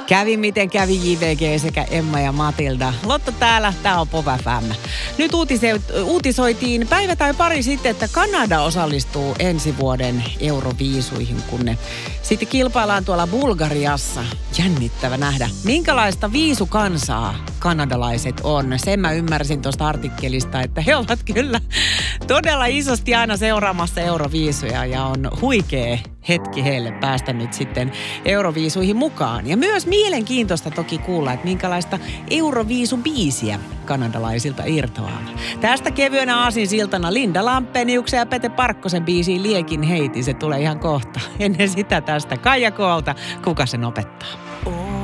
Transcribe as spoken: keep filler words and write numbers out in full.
Kävi miten kävi J V G sekä Emma ja Matilda. Lotta täällä, tää on Pop F M. Nyt uutise- uutisoitiin päivä tai pari sitten, että Kanada osallistuu ensi vuoden Euroviisuihin, kun ne sitten kilpaillaan tuolla Bulgariassa. Jännittävä nähdä, minkälaista viisukansaa kanadalaiset on. Sen mä ymmärsin tuosta artikkelista, että he ovat kyllä todella isosti aina seuraamassa Euroviisuja ja on huikea hetki heille päästä nyt sitten Euroviisuihin mukaan. Ja myös mielenkiintoista toki kuulla, että minkälaista Euroviisubiisiä kanadalaisilta irtoaa. Tästä kevyenä aasinsiltana Linda Lampeniuksen ja Pete Parkkosen biisiin Liekin heiti. Se tulee ihan kohta. Ennen sitä tästä Kaija Koolta. Kuka sen opettaa?